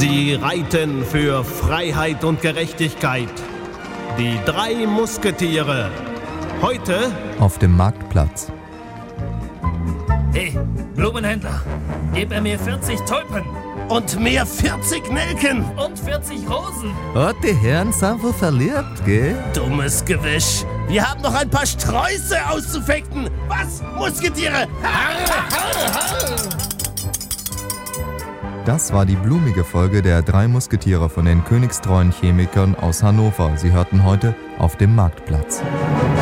Sie reiten für Freiheit und Gerechtigkeit. Die 3 Musketiere. Heute auf dem Marktplatz. Hey, Blumenhändler, gib mir 40 Tulpen und mehr 40 Nelken. und 40 Rosen. Oh, die Herren sind wohl verliebt, gell? Dummes Gewisch. Wir haben noch ein paar Sträuße auszufechten. Was, Musketiere? Das war die blumige Folge der 3 Musketiere von den königstreuen Chemikern aus Hannover. Sie hörten heute auf dem Marktplatz.